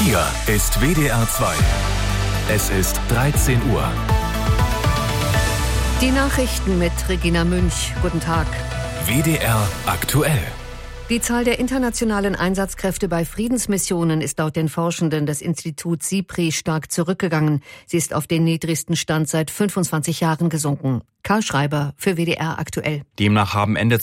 Hier ist WDR 2. Es ist 13 Uhr. Die Nachrichten mit Regina Münch. Guten Tag. WDR aktuell. Die Zahl der internationalen Einsatzkräfte bei Friedensmissionen ist laut den Forschenden des Instituts SIPRI stark zurückgegangen. Sie ist auf den niedrigsten Stand seit 25 Jahren gesunken. Karl Schreiber für WDR aktuell. Demnach haben Ende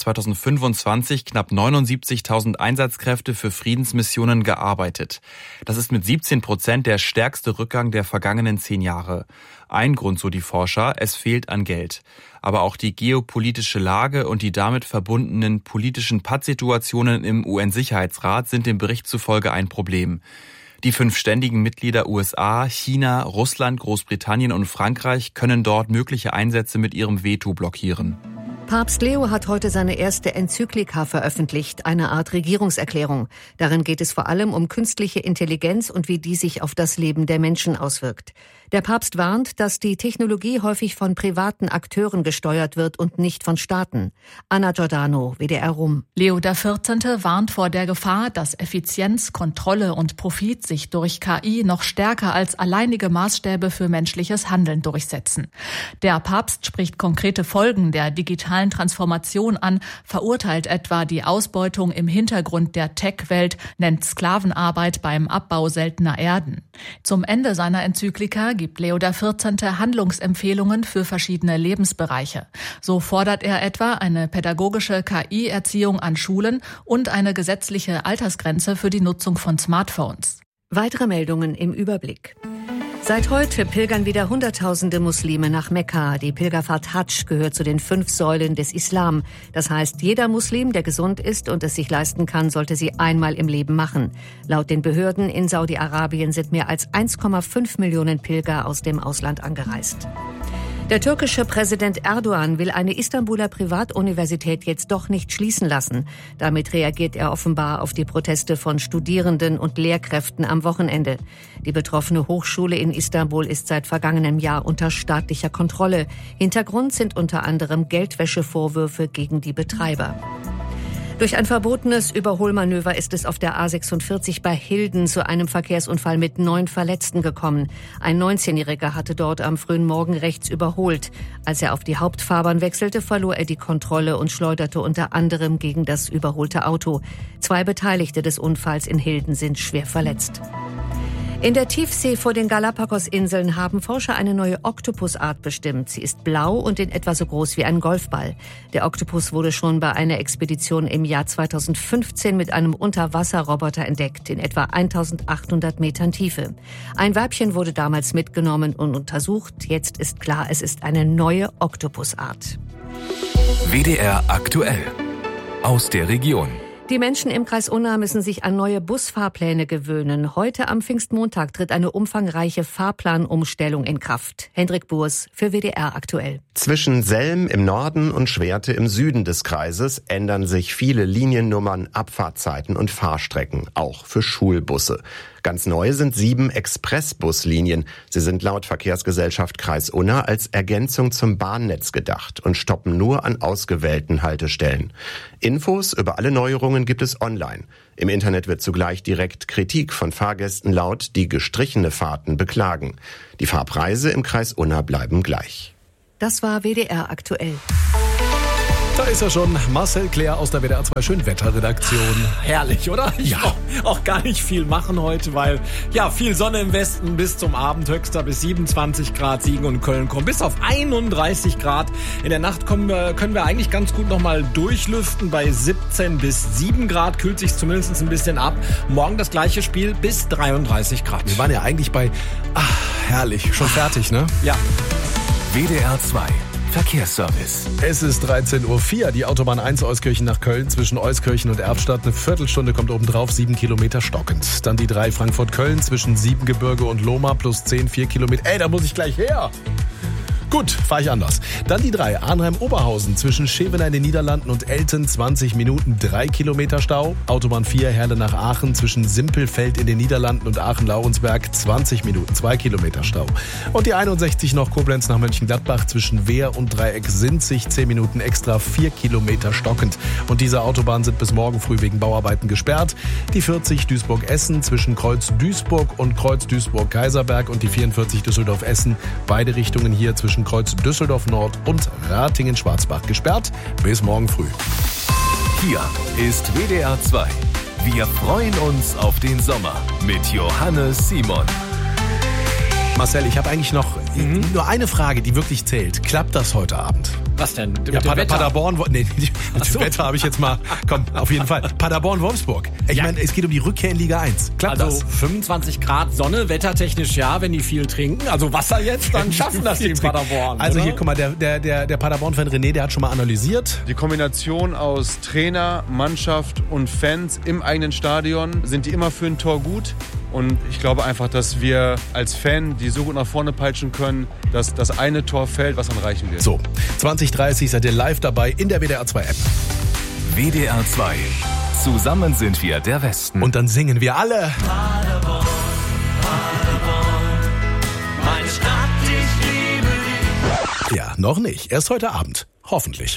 2025 knapp 79.000 Einsatzkräfte für Friedensmissionen gearbeitet. Das ist mit 17% der stärkste Rückgang der vergangenen 10 Jahre. Ein Grund, so die Forscher, es fehlt an Geld. Aber auch die geopolitische Lage und die damit verbundenen politischen Pattsituationen im UN-Sicherheitsrat sind dem Bericht zufolge ein Problem. Die 5 ständigen Mitglieder USA, China, Russland, Großbritannien und Frankreich können dort mögliche Einsätze mit ihrem Veto blockieren. Papst Leo hat heute seine erste Enzyklika veröffentlicht, eine Art Regierungserklärung. Darin geht es vor allem um künstliche Intelligenz und wie die sich auf das Leben der Menschen auswirkt. Der Papst warnt, dass die Technologie häufig von privaten Akteuren gesteuert wird und nicht von Staaten. Anna Giordano, WDR Rum. Leo XIV. Warnt vor der Gefahr, dass Effizienz, Kontrolle und Profit sich durch KI noch stärker als alleinige Maßstäbe für menschliches Handeln durchsetzen. Der Papst spricht konkrete Folgen der digitalen Transformation an, verurteilt etwa die Ausbeutung im Hintergrund der Tech-Welt, nennt Sklavenarbeit beim Abbau seltener Erden. Zum Ende seiner Enzyklika gibt Leo XIV. Handlungsempfehlungen für verschiedene Lebensbereiche. So fordert er etwa eine pädagogische KI-Erziehung an Schulen und eine gesetzliche Altersgrenze für die Nutzung von Smartphones. Weitere Meldungen im Überblick. Seit heute pilgern wieder Hunderttausende Muslime nach Mekka. Die Pilgerfahrt Hadsch gehört zu den 5 Säulen des Islam. Das heißt, jeder Muslim, der gesund ist und es sich leisten kann, sollte sie einmal im Leben machen. Laut den Behörden in Saudi-Arabien sind mehr als 1,5 Millionen Pilger aus dem Ausland angereist. Der türkische Präsident Erdogan will eine Istanbuler Privatuniversität jetzt doch nicht schließen lassen. Damit reagiert er offenbar auf die Proteste von Studierenden und Lehrkräften am Wochenende. Die betroffene Hochschule in Istanbul ist seit vergangenem Jahr unter staatlicher Kontrolle. Hintergrund sind unter anderem Geldwäschevorwürfe gegen die Betreiber. Durch ein verbotenes Überholmanöver ist es auf der A46 bei Hilden zu einem Verkehrsunfall mit 9 Verletzten gekommen. Ein 19-Jähriger hatte dort am frühen Morgen rechts überholt. Als er auf die Hauptfahrbahn wechselte, verlor er die Kontrolle und schleuderte unter anderem gegen das überholte Auto. 2 Beteiligte des Unfalls in Hilden sind schwer verletzt. In der Tiefsee vor den Galapagos-Inseln haben Forscher eine neue Oktopusart bestimmt. Sie ist blau und in etwa so groß wie ein Golfball. Der Oktopus wurde schon bei einer Expedition im Jahr 2015 mit einem Unterwasserroboter entdeckt, in etwa 1800 Metern Tiefe. Ein Weibchen wurde damals mitgenommen und untersucht. Jetzt ist klar, es ist eine neue Oktopusart. WDR aktuell. Aus der Region. Die Menschen im Kreis Unna müssen sich an neue Busfahrpläne gewöhnen. Heute am Pfingstmontag tritt eine umfangreiche Fahrplanumstellung in Kraft. Hendrik Burs für WDR aktuell. Zwischen Selm im Norden und Schwerte im Süden des Kreises ändern sich viele Liniennummern, Abfahrtzeiten und Fahrstrecken, auch für Schulbusse. Ganz neu sind 7 Expressbuslinien. Sie sind laut Verkehrsgesellschaft Kreis Unna als Ergänzung zum Bahnnetz gedacht und stoppen nur an ausgewählten Haltestellen. Infos über alle Neuerungen gibt es online. Im Internet wird zugleich direkt Kritik von Fahrgästen laut, die gestrichene Fahrten beklagen. Die Fahrpreise im Kreis Unna bleiben gleich. Das war WDR aktuell. Da ist er schon, Marcel Claire aus der WDR 2 Schönwetterredaktion. Herrlich, oder? Ja. Auch gar nicht viel machen heute, weil ja viel Sonne im Westen bis zum Abend, höchster bis 27 Grad, Siegen und Köln kommen bis auf 31 Grad. In der Nacht können wir eigentlich ganz gut nochmal durchlüften. Bei 17 bis 7 Grad kühlt sich zumindest ein bisschen ab. Morgen das gleiche Spiel bis 33 Grad. Wir waren ja eigentlich bei, herrlich, schon fertig, ne? Ja. WDR 2. Verkehrsservice. Es ist 13:04 Uhr. Die Autobahn 1 Euskirchen nach Köln zwischen Euskirchen und Erftstadt. Eine Viertelstunde kommt obendrauf, 7 Kilometer stockend. Dann die 3 Frankfurt-Köln zwischen Siebengebirge und Lohmar plus 10, 4 Kilometer. Da muss ich gleich her. Gut, fahre ich anders. Dann die 3, Arnheim-Oberhausen zwischen Schevener in den Niederlanden und Elten, 20 Minuten, 3 Kilometer Stau. Autobahn 4, Herle nach Aachen zwischen Simpelfeld in den Niederlanden und Aachen-Laurensberg, 20 Minuten, 2 Kilometer Stau. Und die 61 noch Koblenz nach Mönchengladbach zwischen Wehr und Dreieck-Sinzig, 10 Minuten extra, 4 Kilometer stockend. Und diese Autobahnen sind bis morgen früh wegen Bauarbeiten gesperrt. Die 40 Duisburg-Essen zwischen Kreuz-Duisburg und Kreuz-Duisburg-Kaiserberg und die 44 Düsseldorf-Essen, beide Richtungen hier zwischen Kreuz Düsseldorf-Nord und Ratingen-Schwarzbach gesperrt bis morgen früh. Hier ist WDR 2. Wir freuen uns auf den Sommer mit Johannes Simon. Marcel, ich habe eigentlich noch nur eine Frage, die wirklich zählt. Klappt das heute Abend? Was denn? Ja, Paderborn, nee, das Wetter habe ich jetzt mal, komm, auf jeden Fall. Paderborn-Wolfsburg. Ich meine, es geht um die Rückkehr in Liga 1. Klappt also das? 25 Grad Sonne, wettertechnisch ja, wenn die viel trinken. Also Wasser jetzt, dann schaffen das die in Paderborn. Also oder? hier, guck mal, der Paderborn-Fan René, der hat schon mal analysiert. Die Kombination aus Trainer, Mannschaft und Fans im eigenen Stadion, sind die immer für ein Tor gut. Und ich glaube einfach, dass wir als Fan die so gut nach vorne peitschen können, dass das eine Tor fällt, was dann reichen wird. So, 20:30 seid ihr live dabei in der WDR 2 App. WDR 2. Zusammen sind wir der Westen. Und dann singen wir alle. Paderborn, Paderborn, meine Stadt, ich liebe dich. Ja, noch nicht. Erst heute Abend. Hoffentlich.